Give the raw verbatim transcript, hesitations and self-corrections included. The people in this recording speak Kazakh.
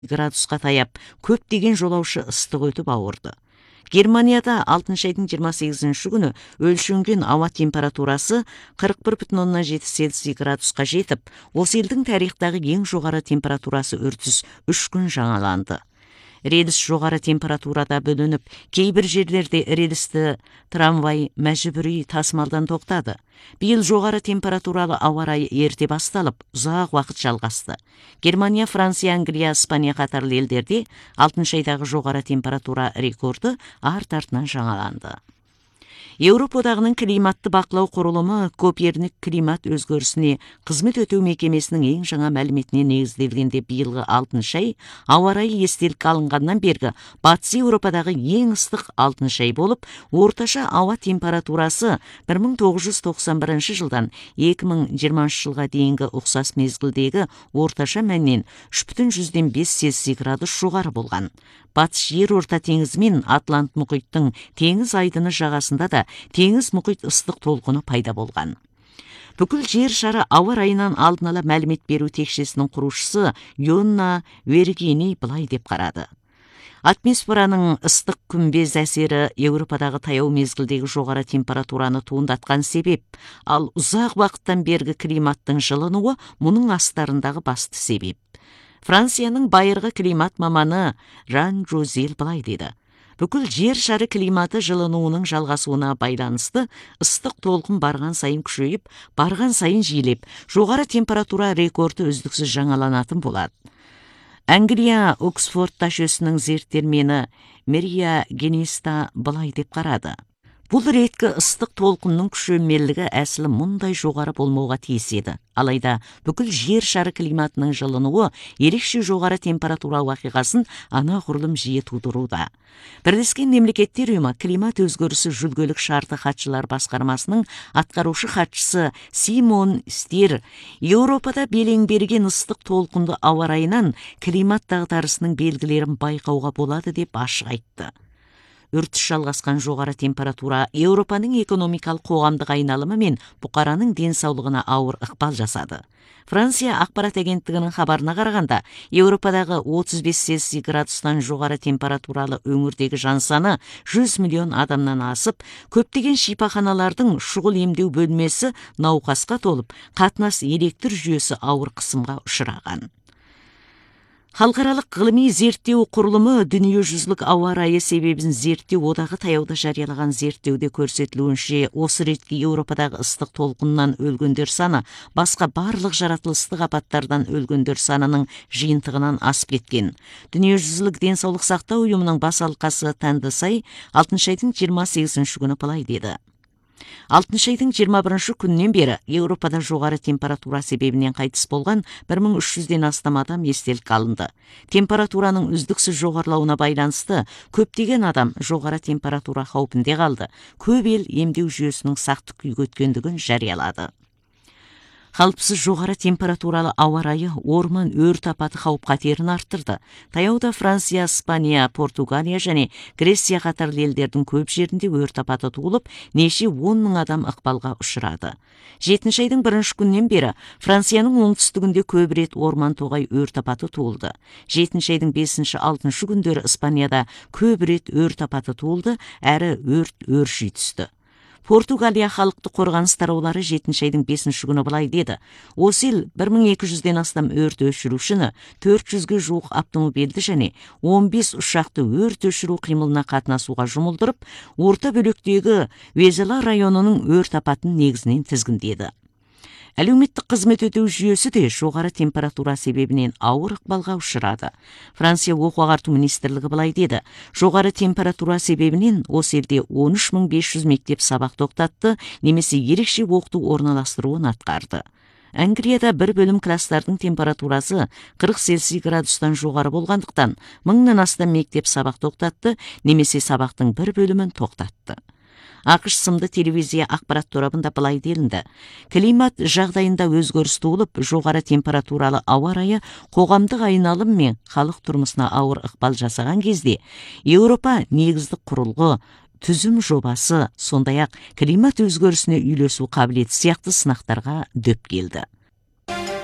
градусқа таяп, көптеген жолаушы ыстық өтіп ауырды. Германияда алтыншы айдың жиырма сегізінші күні өлшенген ауа температурасы қырық бір бүтін оннан жеті Цельсий градусқа жетіп, осы елдің тарихтағы ең жоғары температурасы үрдіс үш күн жаңаланды. Рельс жоғары температурада бөлініп, кейбір жерлерде рельсті трамвай мәжбүри тасымалдан тоқтады. Биыл жоғары температуралы ауа райы ерте басталып, ұзақ уақыт жалғасты. Германия, Франция, Англия, Испания қатарлы елдерде алтыншы айдағы жоғары температура рекорды арт-артынан жаңаланды. Еуропа одағының климатты бақылау құрылымы Коперник климат өзгерісіне қызмет өтеу мекемесінің ең жаңа мәліметіне негізделгенде биылғы алтыншы ай ауа райы естелікке алынғаннан бергі батыс Еуропадағы ең ыстық алтыншы ай болып, орташа ауа температурасы бір мың тоғыз жүз тоқсан бірінші жылдан екі мың жиырмасыншы жылға дейінгі ұқсас мезгілдегі орташа мәннен үш бүтін жүзден бес Цельсий градус жоғары болған. Батыс жер орта теңізі мен Атлант мұхиттың теңіз айдыны жағасында да теңіз мұхит ыстық толқыны пайда болған. Бүкіл жер шары ауа райынан алдын ала мәлімет беру текшесінің құрушысы Йонна Вергини былай деп қарады. Атмосфераның ыстық күмбез әсері Еуропадағы таяу мезгілдегі жоғары температураны туындатқан себеп, ал ұзақ уақыттан бергі климаттың жылынуы мұның астарындағы басты себеп. Францияның байырғы климат маманы Жан Жозел былай деді. Бүкіл жер шары климаты жылынуының жалғасуына байланысты ыстық толқын барған сайын күшейіп, барған сайын жиілеп, жоғары температура рекорды үздіксіз жаңаланатын болады. Англия Оксфорд ташөсінің зерттелмені Мерия Гениста былай деп қарады. Бұл реткі ыстық толқынның күшеймелігі әсілі мұндай жоғары болмауға тиіс еді. Алайда бүкіл жер шары климатының жылынуы ерекше жоғары температура уақиғасын анағұрлым жиі тудыруда. Бірлескен мемлекеттер ұйымы климат өзгерісі жүлгелік шарты хатшылар басқармасының атқарушы хатшысы Симон Стир Еуропада белең берген ыстық толқынды ауа райынан климат дағдарысының белгілерін байқауға болады деп ашық айтты. Үртіс жалғасқан жоғары температура Еуропаның экономикалық қоғамдық айналымы мен бұқараның денсаулығына ауыр ықпал жасады. Франция ақпарат агенттігінің хабарына қарағанда, Еуропадағы отыз бес Цельсий градустан жоғары температуралы өңірдегі жан саны жүз миллион адамнан асып, көптеген шипаханалардың шұғыл емдеу бөлмесі науқасқа толып, қатынас электр жүйесі ауыр қысымға ұшыраған. Халықаралық ғылыми зерттеу құрылымы дүниежүзілік ауа райы себебін зерттеу одағы таяуда жариялаған зерттеуде көрсетілуінше, осы ретке Еуропадағы ыстық толқыннан өлгендер саны басқа барлық жаратылыстық апаттардан өлгендер санының жиынтығынан асып кеткен. Дүниежүзілік денсаулық сақтау ұйымының бас алқасы Тандысай алтыншы айдың жиырма сегізінші күні былай деді. алтыншы айдың жиырма бірінші күннен бері Еуропада жоғары температура себебінен қайтыс болған бір мың үш жүзден астам адам естелікке алынды. Температураның үздіксіз жоғарылауына байланысты көптеген адам жоғары температура қаупінде қалды. Көп ел емдеу жүйесінің сақтық күйге өткендігін жариялады. Қалыпсыз жоғары температуралы ауа райы орман өрт апаты қауіп-қатерін арттырды. Таяуда Франция, Испания, Португалия және Греция қатарлы елдердің көп жерінде өрт апаты туылып, неше он мың адам ықпалға ұшырады. жетінші айдың бірінші күннен бері Францияның оңтүстігінде көп рет орман тоғай өрт апаты туылды. жетінші айдың бесінші алтыншы күндері Испанияда көп рет өрт апаты туылды, әрі өрт өрши түсті. Португалия халықты қорғаныс тараулары жетінші айдың бесінші күні былай деді. Осы ел бір мың екі жүзден астам өрт өшірушіні, төрт жүзге жуық автомобильді және он бес ұшақты өрт өшіру қимылына қатынасуға жұмылдырып, орта бөліктегі Везела районының өрт апатын негізінен тізгіндеді. Әлеуметтік қызмет өтеу жүйесі де жоғары температура себебінен ауыр ықпалға ұшырады. Франция оқу ағарту министрлігі былай деді. Жоғары температура себебінен осы елде он үш мың бес жүз мектеп сабақ тоқтатты, немесе ерекше оқыту орналастыруын атқарды. Англияда бір бөлім класстардың температурасы қырық Цельсий градустан жоғары болғандықтан мыңнан астам мектеп сабақ тоқтатты, немесе сабақтың бір бөлімін тоқтатты. ақш сымды телевизия ақпарат торабында былай делінді. Климат жағдайында өзгеріс туылып, жоғары температуралы ауа райы қоғамдық айналым мен халық тұрмысына ауыр ықпал жасаған кезде, Еуропа негіздік құрылғы, түзім жобасы, сондай-ақ климат өзгерісіне үйлесу қабілеті сияқты сынақтарға дөп келді.